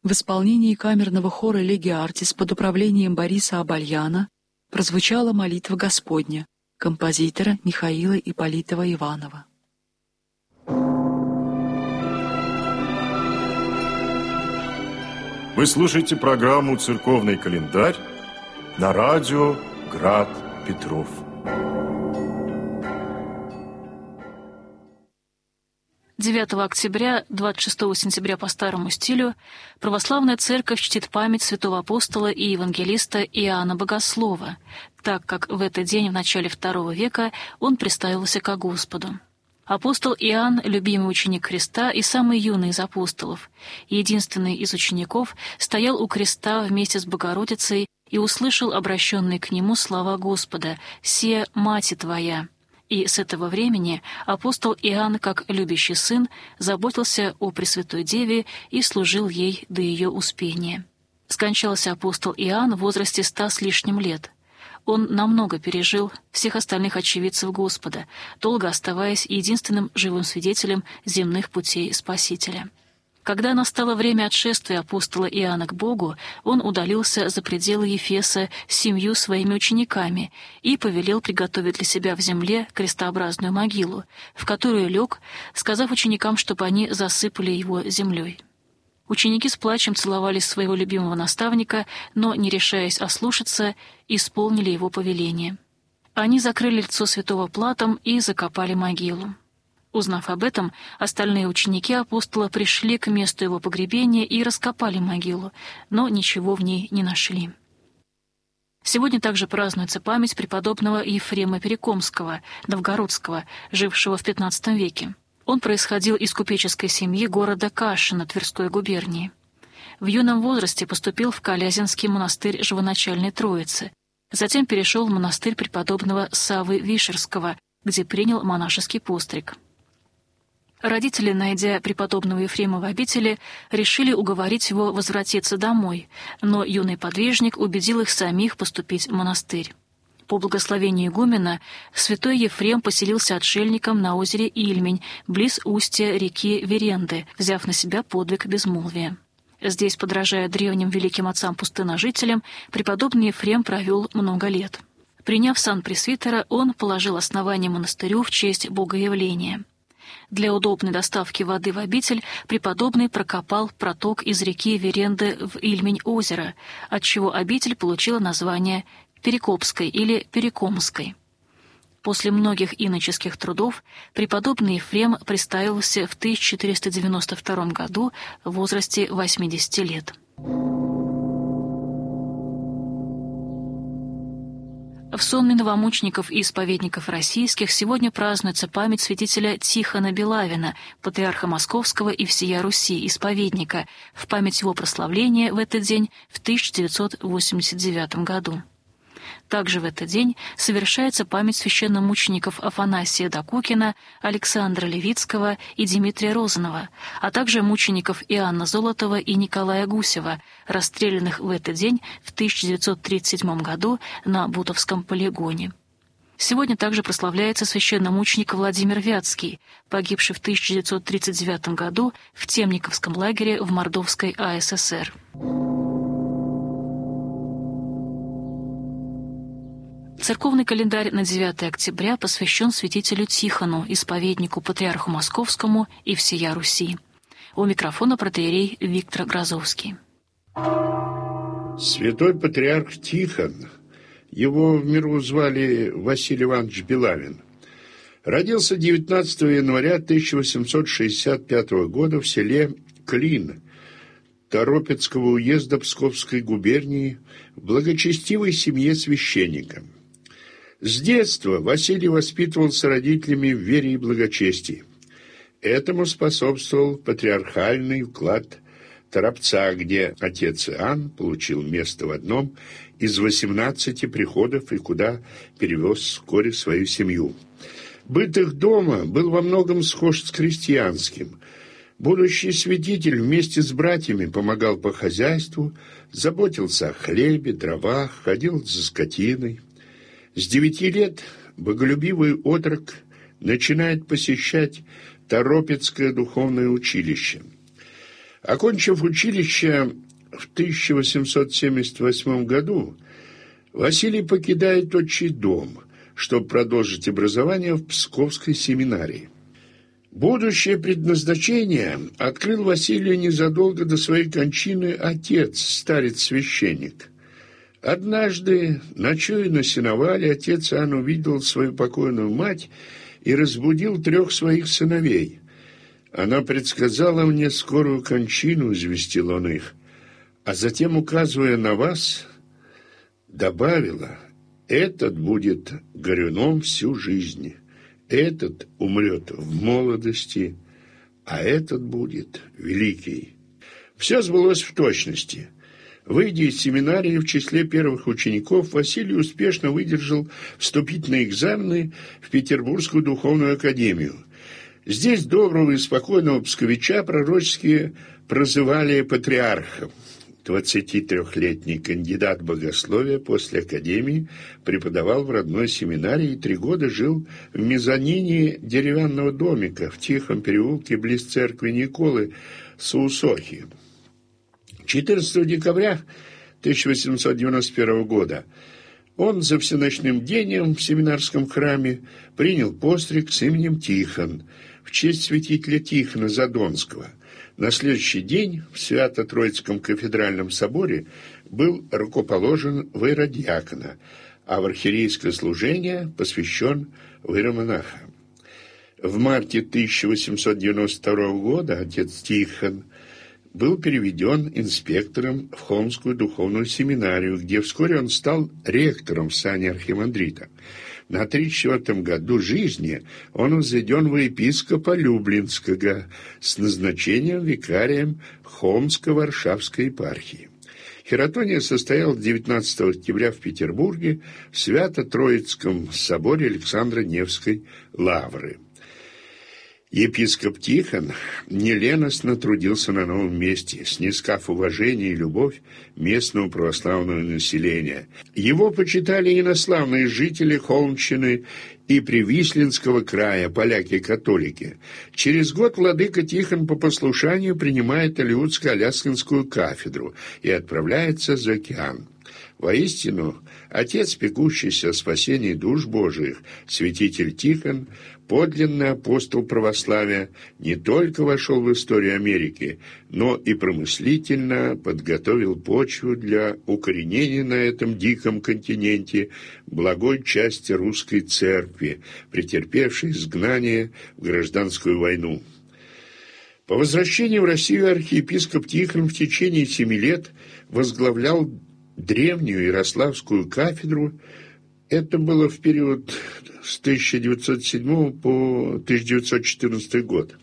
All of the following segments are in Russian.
В исполнении камерного хора «Леги Артис» под управлением Бориса Абальяна прозвучала молитва Господня композитора Михаила Ипполитова-Иванова. Вы слушаете программу «Церковный календарь» на радио «Град Петров». Октября, 26 сентября по старому стилю, православная церковь чтит память святого апостола и евангелиста Иоанна Богослова, так как в этот день в начале II века он представился ко Господу. Апостол Иоанн — любимый ученик Христа и самый юный из апостолов. Единственный из учеников стоял у креста вместе с Богородицей и услышал обращенные к нему слова Господа «Се мати твоя». И с этого времени апостол Иоанн, как любящий сын, заботился о Пресвятой Деве и служил ей до ее успения. Скончался апостол Иоанн в возрасте 100 с лишним лет. Он намного пережил всех остальных очевидцев Господа, долго оставаясь единственным живым свидетелем земных путей Спасителя. Когда настало время отшествия апостола Иоанна к Богу, он удалился за пределы Ефеса с 7 своими учениками и повелел приготовить для себя в земле крестообразную могилу, в которую лег, сказав ученикам, чтобы они засыпали его землей. Ученики с плачем целовали своего любимого наставника, но, не решаясь ослушаться, исполнили его повеление. Они закрыли лицо святого платом и закопали могилу. Узнав об этом, остальные ученики апостола пришли к месту его погребения и раскопали могилу, но ничего в ней не нашли. Сегодня также празднуется память преподобного Ефрема Перекомского, новгородского, жившего в XV веке. Он происходил из купеческой семьи города Кашина Тверской губернии. В юном возрасте поступил в Калязинский монастырь Живоначальной Троицы, затем перешел в монастырь преподобного Саввы Вишерского, где принял монашеский постриг. Родители, найдя преподобного Ефрема в обители, решили уговорить его возвратиться домой, но юный подвижник убедил их самих поступить в монастырь. По благословению игумена святой Ефрем поселился отшельником на озере Ильмень, близ устья реки Веренды, взяв на себя подвиг безмолвия. Здесь, подражая древним великим отцам-пустыножителям, преподобный Ефрем провел много лет. Приняв сан пресвитера, он положил основание монастырю в честь Богоявления. Для удобной доставки воды в обитель преподобный прокопал проток из реки Веренды в Ильмень-озеро, отчего обитель получила название Перекопской или Перекомской. После многих иноческих трудов преподобный Ефрем приставился в 1492 году в возрасте 80 лет. В сонме новомучеников и исповедников российских сегодня празднуется память святителя Тихона Белавина, патриарха Московского и всея Руси, исповедника, в память его прославления в этот день в 1989 году. Также в этот день совершается память священномучеников Афанасия Докукина, Александра Левицкого и Дмитрия Розанова, а также мучеников Иоанна Золотова и Николая Гусева, расстрелянных в этот день в 1937 году на Бутовском полигоне. Сегодня также прославляется священномученик Владимир Вятский, погибший в 1939 году в Темниковском лагере в Мордовской АССР. Церковный календарь на 9 октября посвящен святителю Тихону, исповеднику патриарху Московскому и всея Руси. У микрофона протоиерей Виктор Грозовский. Святой патриарх Тихон, его в миру звали Василий Иванович Белавин, родился 19 января 1865 года в селе Клин Торопецкого уезда Псковской губернии в благочестивой семье священника. С детства Василий воспитывался родителями в вере и благочестии. Этому способствовал патриархальный вклад Торопца, где отец Иоанн получил место в одном из 18 приходов и куда перевез вскоре свою семью. Быт их дома был во многом схож с крестьянским. Будущий святитель вместе с братьями помогал по хозяйству, заботился о хлебе, дровах, ходил за скотиной. С 9 лет боголюбивый отрок начинает посещать Торопецкое духовное училище. Окончив училище в 1878 году, Василий покидает отчий дом, чтобы продолжить образование в Псковской семинарии. Будущее предназначение открыл Василию незадолго до своей кончины отец, старец-священник. Однажды, ночуя на сеновале, отец Иоанн увидел свою покойную мать и разбудил 3 своих сыновей. «Она предсказала мне скорую кончину», — известил он их, а затем, указывая на вас, добавила: «Этот будет горюном всю жизнь, этот умрет в молодости, а этот будет великий». Все сбылось в точности. Выйдя из семинарии в числе первых учеников, Василий успешно выдержал вступительные экзамены в Петербургскую духовную академию. Здесь доброго и спокойного псковича пророчески прозывали патриархом. 23-летний кандидат богословия после академии преподавал в родной семинарии и 3 года жил в мезонине деревянного домика в тихом переулке близ церкви Николы Саусохи. 14 декабря 1891 года он за всеночным бдением в семинарском храме принял постриг с именем Тихон в честь святителя Тихона Задонского. На следующий день в Свято-Троицком кафедральном соборе был рукоположен в иеродиакона, а в архиерейское служение посвящен в иеромонаха. В марте 1892 года отец Тихон был переведен инспектором в Холмскую духовную семинарию, где вскоре он стал ректором в сане архимандрита. На 34-м году жизни он возведен во епископа Люблинского с назначением викарием Холмско-Варшавской епархии. Хератония состоялась 19 октября в Петербурге в Свято-Троицком соборе Александра Невской лавры. Епископ Тихон неленостно трудился на новом месте, снискав уважение и любовь местного православного населения. Его почитали инославные жители Холмщины и Привислинского края, поляки-католики. Через год владыка Тихон по послушанию принимает Алиутско-Аляскинскую кафедру и отправляется за океан. Воистину, отец, пекущийся о спасении душ Божиих, святитель Тихон, подлинный апостол православия, не только вошел в историю Америки, но и промыслительно подготовил почву для укоренения на этом диком континенте благой части русской церкви, претерпевшей изгнание в гражданскую войну. По возвращении в Россию архиепископ Тихон в течение 7 лет возглавлял древнюю Ярославскую кафедру. Это было в период с 1907 по 1914 год.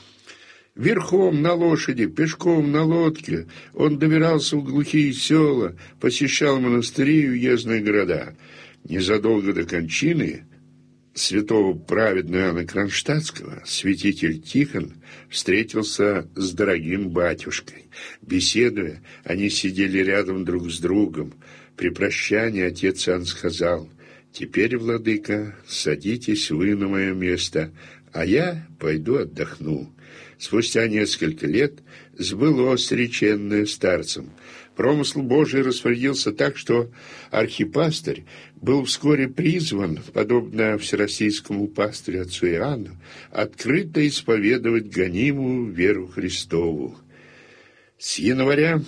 Верхом на лошади, пешком на лодке он добирался в глухие села, посещал монастыри и уездные города. Незадолго до кончины святого праведного Иоанна Кронштадтского святитель Тихон встретился с дорогим батюшкой. Беседуя, они сидели рядом друг с другом. При прощании отец Иоанн сказал: «Теперь, владыка, садитесь вы на мое место, а я пойду отдохну». Спустя несколько лет сбылось реченное старцем. Промысл Божий распорядился так, что архипастырь был вскоре призван, подобно всероссийскому пастырю отцу Иоанну, открыто исповедовать гонимую веру Христову. С января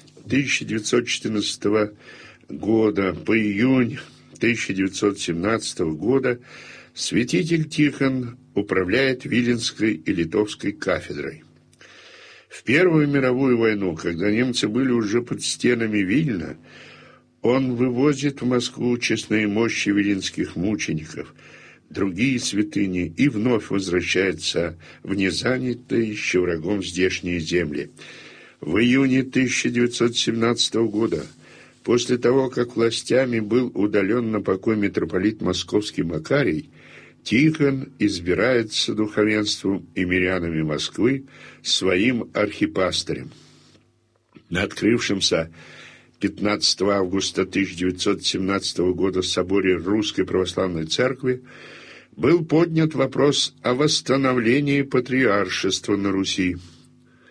1914 года по июнь 1917 года святитель Тихон управляет Виленской и Литовской кафедрой. В Первую мировую войну, когда немцы были уже под стенами Вильна, он вывозит в Москву честные мощи виленских мучеников, другие святыни, и вновь возвращается в незанятые еще врагом здешние земли. В июне 1917 года, после того, как властями был удален на покой митрополит Московский Макарий, Тихон избирается духовенством и мирянами Москвы своим архипастырем. На открывшемся 15 августа 1917 года в соборе Русской Православной Церкви был поднят вопрос о восстановлении патриаршества на Руси.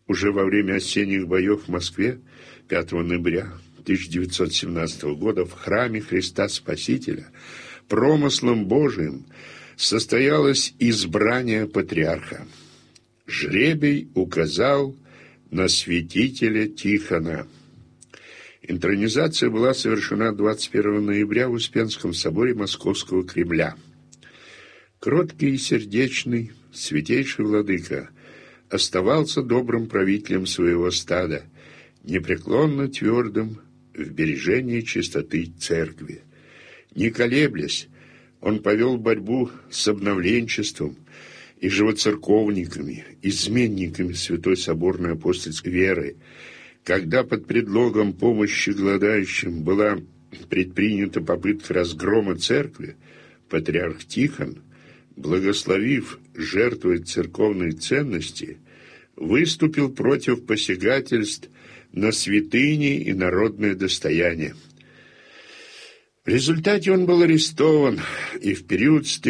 Уже во время осенних боев в Москве 5 ноября 1917 года в храме Христа Спасителя промыслом Божиим состоялось избрание патриарха. Жребий указал на святителя Тихона. Интронизация была совершена 21 ноября в Успенском соборе Московского Кремля. Кроткий и сердечный святейший владыка оставался добрым правителем своего стада, непреклонно твердым в бережении чистоты церкви. Не колеблясь, он повел борьбу с обновленчеством и живоцерковниками, изменниками Святой Соборной Апостольской веры. Когда под предлогом помощи голодающим была предпринята попытка разгрома церкви, патриарх Тихон, благословив жертвовать церковные ценности, выступил против посягательств на святыни и народное достояние. В результате он был арестован, и в период с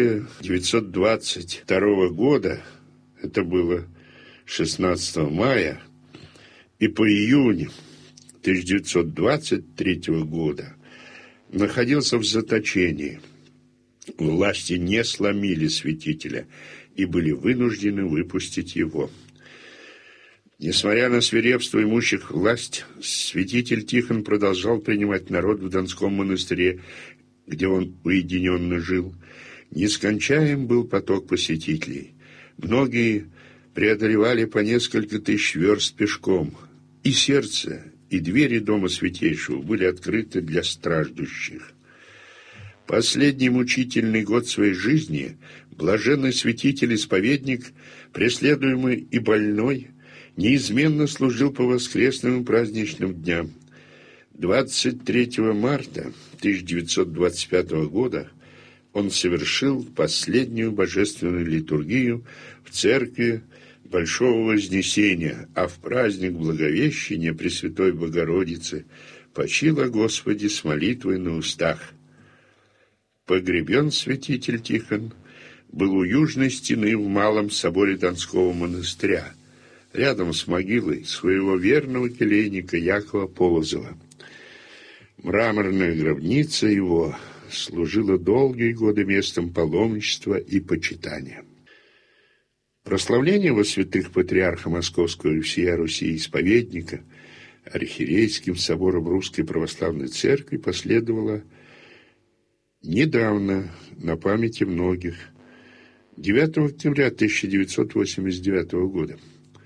1922 года, это было 16 мая, и по июнь 1923 года находился в заточении. Власти не сломили святителя и были вынуждены выпустить его. Несмотря на свирепство имущих власть, святитель Тихон продолжал принимать народ в Донском монастыре, где он уединенно жил. Нескончаем был поток посетителей. Многие преодолевали по несколько тысяч верст пешком. И сердце, и двери дома святейшего были открыты для страждущих. Последний мучительный год своей жизни блаженный святитель-исповедник, преследуемый и больной, неизменно служил по воскресным и праздничным дням. 23 марта 1925 года он совершил последнюю божественную литургию в церкви Большого Вознесения, а в праздник Благовещения Пресвятой Богородицы почила Господи с молитвой на устах. Погребен святитель Тихон был у южной стены в Малом соборе Донского монастыря, рядом с могилой своего верного келейника Якова Полозова. Мраморная гробница его служила долгие годы местом паломничества и почитания. Прославление во святых патриарха Московского и всея Руси исповедника архиерейским собором Русской Православной Церкви последовало недавно, на памяти многих, 9 октября 1989 года.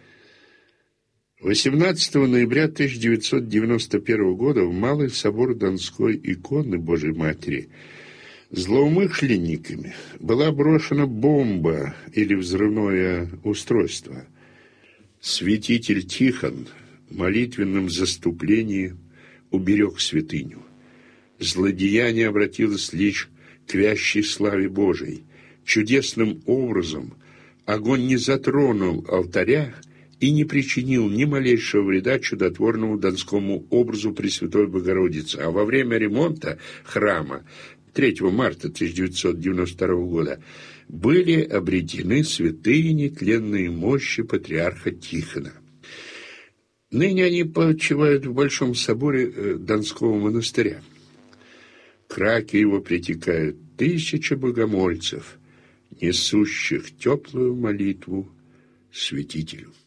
18 ноября 1991 года в Малый собор Донской иконы Божией Матери злоумышленниками была брошена бомба или взрывное устройство. Святитель Тихон в молитвенном заступлении уберег святыню. Злодеяние обратилось лишь к вящей славе Божией. Чудесным образом огонь не затронул алтаря и не причинил ни малейшего вреда чудотворному донскому образу Пресвятой Богородицы, а во время ремонта храма 3 марта 1992 года были обретены святые нетленные мощи патриарха Тихона. Ныне они почивают в Большом соборе Донского монастыря. К раке его притекают 1000 богомольцев, несущих теплую молитву святителю.